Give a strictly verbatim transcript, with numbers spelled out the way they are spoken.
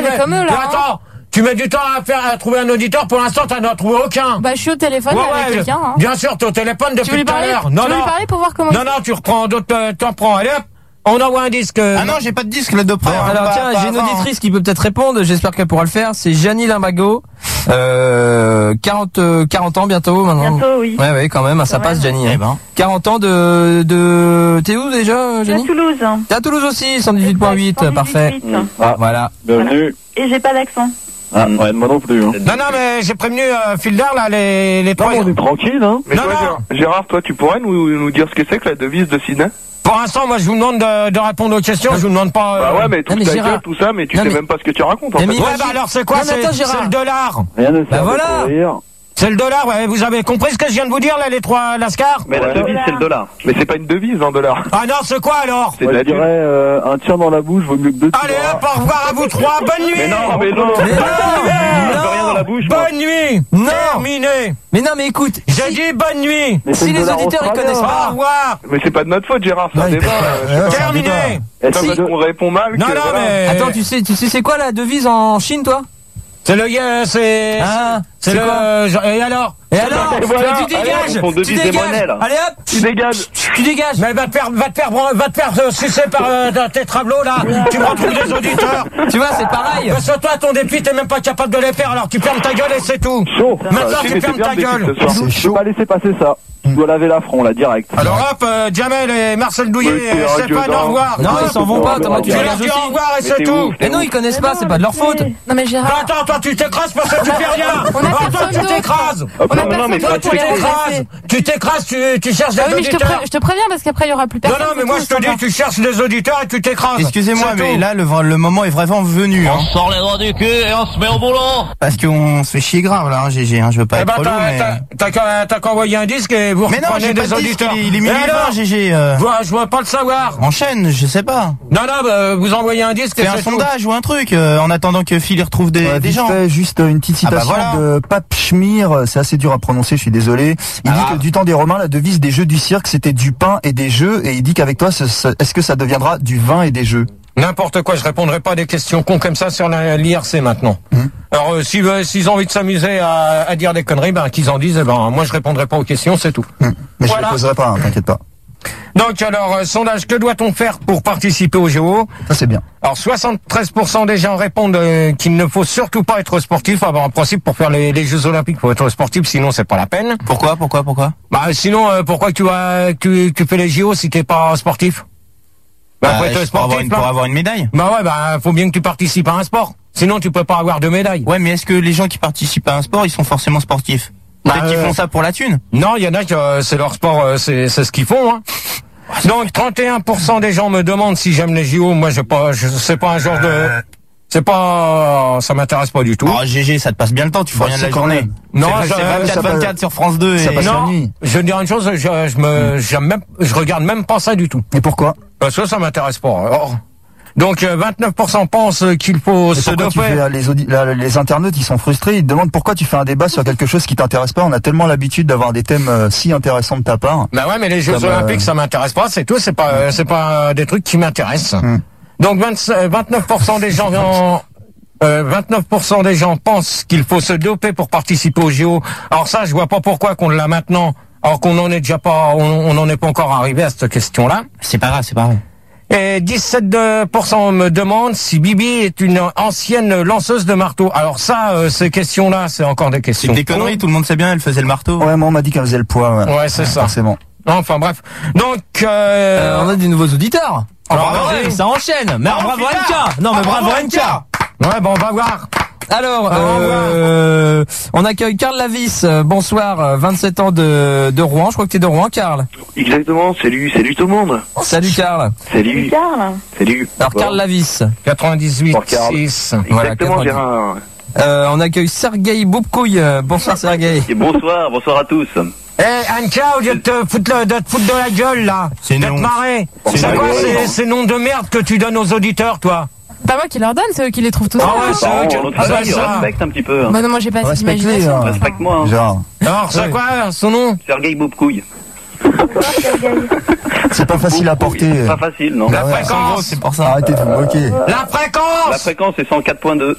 mais comme eux, là. Mais attends, tu mets du temps à faire à trouver un auditeur. Pour l'instant, t'en as trouvé aucun. Bah, je suis au téléphone ouais, avec ouais, quelqu'un. Hein. Bien sûr, t'es au téléphone depuis tout à l'heure. Non, tu veux non. lui parler pour voir comment. Non, non, tu reprends d'autres. Euh, T'en prends. Allez hop. On envoie un disque. Ah non, j'ai pas de disque là de près. Bon, alors pas, tiens, pas j'ai une avant, auditrice qui peut peut-être répondre. J'espère qu'elle pourra le faire. C'est Janie Limbago. Euh, quarante, quarante ans bientôt maintenant. Bientôt, oui. Ouais, ouais, quand même, ça Quand passe, même. Janie. Eh ben. quarante ans de, de, t'es où déjà, Janie? À Toulouse. T'es à Toulouse aussi, cent dix-huit point huit, parfait. Ah, Voilà. bienvenue. Et j'ai pas d'accent. Ah, ouais, moi non plus. Hein. Non, non, mais j'ai prévenu euh, Fielder là, les les Non, trois. on est tranquille, hein. Mais Non, toi, non. Gérard, Gérard, toi, tu pourrais nous, nous dire ce que c'est que la devise de Sydney? Pour l'instant, moi, je vous demande de, de répondre aux questions. Je vous demande pas. Euh... Bah ouais, mais tout Non, mais ta Gérard. gueule, tout ça, mais tu Non, sais mais- même pas ce que tu racontes, en Mais fait. mais- Ouais, bah alors c'est quoi? Non, mais C'est attends, Gérard. c'est le dollar. Rien ne Bah sert voilà. de courir. C'est le dollar, ouais. Vous avez compris ce que je viens de vous dire là, les trois lascars? Mais la Ouais. devise, c'est le dollar. Mais c'est pas une devise, un dollar. Ah non, c'est quoi alors? C'est de Moi, la je dirais euh, un tir dans la bouche vaut mieux que deux tirs. Allez hop, au revoir à vous trois. Bonne nuit. Mais non, mais non. Mais non, Je non. veux rien dans la bouche, moi. Bonne nuit. Non. Terminé. Mais non, mais écoute. J'ai si- dit bonne nuit. Mais c'est Si le les dollar auditeurs, ils australien. connaissent Au pas. revoir. Mais c'est pas de notre faute, Gérard, c'est un Ouais, débat. ouais, euh, ouais, Terminé. Et C'est si- parce qu'on répond mal Non, que, non, voilà. mais. Attends, tu sais, tu sais c'est quoi la devise en Chine, toi? C'est le yen, c'est. Ah, c'est c'est le. quoi? Et alors? Et alors? Et voilà. Tu dégages, Allez, on tu devise des dégages. monnaies, là. Allez hop, Tu dégages. tu dégages. Mais va te faire, va te faire, va te faire euh, sucer par euh, tes tableaux là. Tu me retrouves des auditeurs. Tu vois, c'est pareil. Parce que toi, ton défi, t'es même pas capable de les faire, alors tu fermes ta gueule et c'est tout. Chaud. Maintenant, Ah, si, tu mais fermes c'est ta bien le défi gueule. ce soir. Je ne peux pas laisser passer ça. Tu dois laver l'affront, là, direct. Alors hop, euh, Jamel et Marcel Douillet, Oui, c'est euh, un Stéphane, gueudin. au revoir. Non, ils s'en vont pas, attends, moi, tu Tu dégages leur dis au aussi. revoir et Mais c'est t'es tout. ouf. Mais non, ils connaissent pas, c'est pas de leur faute. Non, mais Gérard. Attends, toi, tu t'écrases parce que tu fais rien. On a Alors, toi, personne tu d'autre. t'écrases. On a non, non, mais personne Toi, d'autre tu pour les t'écrases. remplacer. Tu t'écrases, tu, tu cherches Ah des oui, mais je te, auditeurs. pré- je te préviens parce qu'après il y aura plus Non, personne. non, mais c'est moi, tout, je te c'est dis, sympa. tu cherches des auditeurs et tu t'écrases. Excusez-moi, C'est mais tout. là, le, le moment est vraiment venu, hein. On sort les doigts du cul et on se met au boulot. Parce qu'on se fait chier grave, là, hein, G G, hein. Je veux pas Eh être ben, trop long, t'as, mais... t'as, t'as qu'à, t'as qu'à envoyer un disque et vous Mais non, reprenez j'ai pas des de disque, auditeurs. il est, il est Et minuit alors vingt, G G, euh... je vois, je vois pas le savoir. enchaîne, je sais pas. Non, non, bah, vous envoyez un disque et Fais un c'est tout. sondage ou un truc, euh, en attendant que Phil y retrouve des, Ouais, des vite gens. fait, juste une petite Ah bah citation voilà. de Pape Schmir, c'est assez dur à prononcer, je suis désolé. Il dit Ah. que du temps des Romains, la devise des jeux du cirque, c'était du pain et des jeux, et il dit qu'avec toi, ce- ce- est-ce que ça deviendra du vin et des jeux? N'importe quoi, je répondrai pas à des questions cons comme ça sur l'I R C maintenant. Hum. Alors, euh, s'ils veulent- s'ils ont envie de s'amuser à, à dire des conneries, ben, qu'ils en disent, eh ben, moi je répondrai pas aux questions, c'est tout. Hum. Mais je Voilà. ne les poserai pas, hein, t'inquiète pas. Donc, alors, euh, sondage, que doit-on faire pour participer au Géo? Ça, c'est bien. Alors, soixante-treize pour cent des gens répondent euh, qu'il ne faut surtout pas être sportif. Alors, en principe, pour faire les, les Jeux Olympiques, faut être sportif, sinon c'est pas la peine. Pourquoi, pourquoi, pourquoi? Bah, sinon, euh, pourquoi tu vas, tu, tu fais les J O si t'es pas sportif? Bah, faut Bah, être pour, avoir sportif, une, là. pour avoir une médaille. Bah ouais, bah, faut bien que tu participes à un sport. Sinon, tu peux pas avoir de médaille. Ouais, mais est-ce que les gens qui participent à un sport, ils sont forcément sportifs? Bah, Peut-être qu'ils euh, font ça pour la thune. Non, il y en a qui, euh, c'est leur sport, euh, c'est, c'est ce qu'ils font, hein. Donc, trente et un pour cent des gens me demandent si j'aime les J O. Moi, je pas, je, c'est pas un genre de, c'est pas, ça m'intéresse pas du tout. Oh, G G, ça te passe bien le temps, tu fais Bah, rien de c'est la quand journée. même. Non, c'est ça- c'est ça vingt-quatre passe- vingt-quatre sur France deux ça et... passe la non, nuit. je vais te dire une chose, je, je me, j'aime même, je regarde même pas ça du tout. Et pourquoi? Parce que ça m'intéresse pas. Alors, donc, euh, vingt-neuf pour cent pensent qu'il faut Et se pourquoi tu doper. fais, les, audi- la- les internautes, ils sont frustrés, ils te demandent pourquoi tu fais un débat sur quelque chose qui t'intéresse pas. On a tellement l'habitude d'avoir des thèmes euh, si intéressants de ta part. Bah ouais, mais les Jeux Comme, Olympiques, euh, ça m'intéresse pas, c'est tout, c'est pas, euh, c'est pas euh, des trucs qui m'intéressent. Hmm. Donc, vingt, euh, vingt-neuf pour cent des gens, en- euh, vingt-neuf pour cent des gens pensent qu'il faut se doper pour participer aux J O. Alors ça, je vois pas pourquoi qu'on l'a maintenant, alors qu'on en est déjà pas, on, on en est pas encore arrivé à cette question-là. C'est pas grave, c'est pas grave. Et dix-sept pour cent me demandent si Bibi est une ancienne lanceuse de marteau. Alors ça, euh, ces questions-là, c'est encore des C'est questions. des conneries, tout le monde sait bien, elle faisait le marteau. Ouais, moi, on m'a dit qu'elle faisait le poids. Ouais, Ouais, c'est ça. Forcément. Enfin bref. Donc, euh, Euh, on a des nouveaux auditeurs. Alors, Alors, vas-y. ouais, ça enchaîne. Mais Oh, bravo putain. M K. Non, mais bravo M K. ouais, bon, on va voir. Alors, Au euh, on accueille Karl Lavis. euh, Bonsoir, euh, vingt-sept ans de, de Rouen. Je crois que t'es de Rouen, Karl. Exactement, salut, salut tout le monde. Salut, Karl. Salut. Carl. Salut. Alors, Bon. Karl Lavis. quatre-vingt-dix-huit Pour Karl. six. Voilà, Exactement, quatre-vingt-dix. Gérard. Euh, on accueille Sergei Boubkouille. Euh, Bonsoir, Sergei. Et bonsoir, bonsoir à tous. Eh, Anka, au lieu de te foutre, le- de te foutre de la gueule, là, C'est de te non. marrer, C'est c'est non. quoi ces, ces noms de merde que tu donnes aux auditeurs, toi? Pas moi qui leur donne, c'est eux qui les trouvent tous Ah seuls, ouais, hein. c'est eux qui- Bon, l'autre ah, travail, c'est ça. respecte un petit peu. Hein. Bah non, moi j'ai pas cette Respecte-les, imagination. hein. Respecte-moi. Hein. Gérard. Alors, c'est quoi son nom? Sergei Boubkouille. C'est pas facile à porter. Pas facile, non. La ouais, fréquence. C'est pour ça. Arrêtez de vous moquer. La La fréquence. fréquence est cent quatre point deux.